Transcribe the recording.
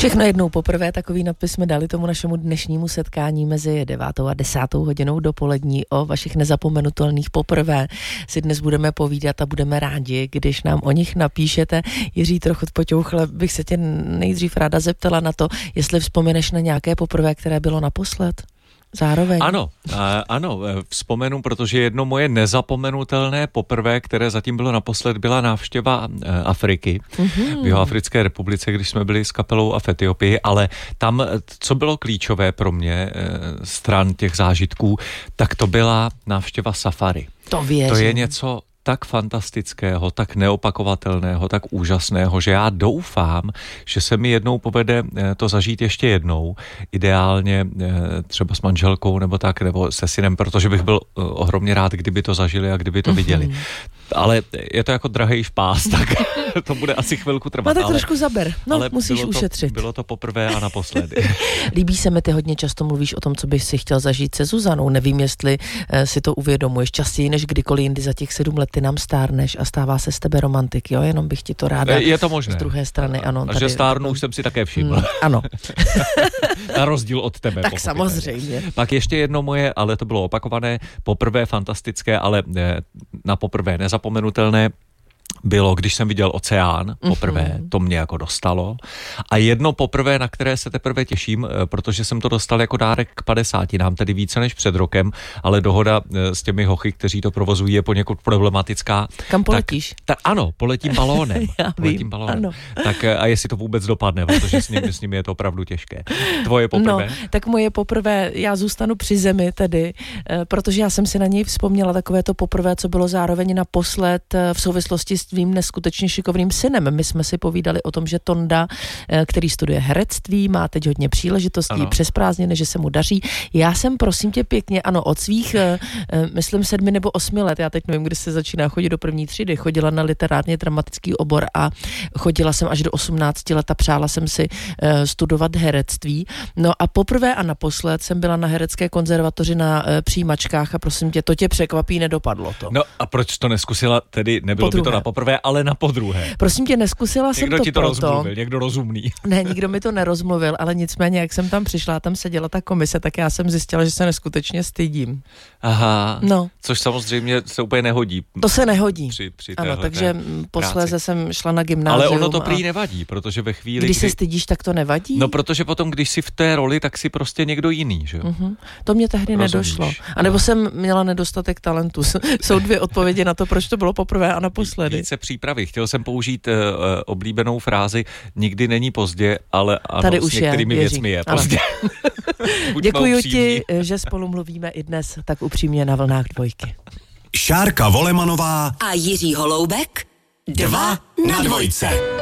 Všechno jednou poprvé, takový nadpis jsme dali tomu našemu dnešnímu setkání mezi 9. a 10. hodinou dopolední. O vašich nezapomenutelných poprvé si dnes budeme povídat a budeme rádi, když nám o nich napíšete. Jiří trochu poťouchle, bych se tě nejdřív ráda zeptala na to, jestli vzpomeneš na nějaké poprvé, které bylo naposled. Zároveň. Ano, vzpomenu, protože jedno moje nezapomenutelné poprvé, které zatím bylo naposled, byla návštěva Afriky v Jihoafrické republice, když jsme byli s kapelou v Etiopii, ale tam, co bylo klíčové pro mě stran těch zážitků, tak to byla návštěva safari. To věřím. To je něco tak fantastického, tak neopakovatelného, tak úžasného, že já doufám, že se mi jednou povede to zažít ještě jednou, ideálně třeba s manželkou nebo tak, nebo se synem, protože bych byl ohromně rád, kdyby to zažili a kdyby to viděli. Ale je to jako drahej špás, tak to bude asi chvilku trvat. No tak trošku zaber, ale musíš ušetřit. Bylo to poprvé a naposledy. Líbí se mi, ty hodně často mluvíš o tom, co bys si chtěl zažít se Zuzanou. Nevím, jestli si to uvědomuješ častěji než kdykoliv jindy za těch 7 let ty nám stárneš a stává se z tebe romantik, jo? Jenom bych ti to ráda. Je to možné. Z druhé strany, ano. A že stárnu už jsem si také všiml. Ano. Na rozdíl od tebe. Tak samozřejmě. Pak ještě jedno moje, ale to bylo opakované, poprvé fantastické, ale na poprvé nezapomenutelné, bylo, když jsem viděl oceán poprvé, to mě jako dostalo. A jedno poprvé, na které se teprve těším, protože jsem to dostal jako dárek k 50, nám tedy více než před rokem, ale dohoda s těmi hochy, kteří to provozují, je poněkud problematická. Kam poletíš? Ano, poletím balónem. Vím, ano. Tak a jestli to vůbec dopadne, protože s nimi je to opravdu těžké. Tvoje poprvé? No, tak moje poprvé, já zůstanu při zemi tedy, protože já jsem si na něj vzpomněla takové to poprvé, co bylo zároveň naposled v souvislosti s tvým neskutečně šikovným synem. My jsme si povídali o tom, že Tonda, který studuje herectví, má teď hodně příležitostí přes prázdniny, že se mu daří. Já jsem, prosím tě pěkně, od svých, myslím 7 nebo 8 let, já teď nevím, kdy se začíná chodit do první třídy, chodila na literárně dramatický obor a chodila jsem až do 18 let a přála jsem si studovat herectví. No a poprvé a naposled jsem byla na herecké konzervatoři na přijímačkách a prosím tě, to tě překvapí, nedopadlo to. No a proč to neskusila, tedy nebylo by to na poprvé, ale na podruhé. Prosím tě, neskusila jsem to proto. Někdo ti to rozmluvil, někdo rozumný. Ne, nikdo mi to nerozmluvil, ale nicméně, jak jsem tam přišla, tam seděla ta komise, tak já jsem zjistila, že se neskutečně stydím. Aha, no. Což samozřejmě se úplně nehodí. To se nehodí. Při ano, takže posléze jsem šla na gymnázium. Ale ono to prý nevadí, protože ve chvíli, když se stydíš, tak to nevadí? No, protože potom, když jsi v té roli, tak si prostě někdo jiný, že jo? To mě tehdy nedošlo. A nebo jsem měla nedostatek talentu. Jsou 2 odpovědi na to, proč to bylo poprvé a naposledy. Více přípravy. Chtěl jsem použít oblíbenou frázi, nikdy není pozdě, ale ano, tady s už některými věcmi je pozdě. Děkuji ti, že spolu mluvíme i dnes tak upřímně na vlnách Dvojky. Šárka Volemanová a Jiří Holoubek 2 na 2.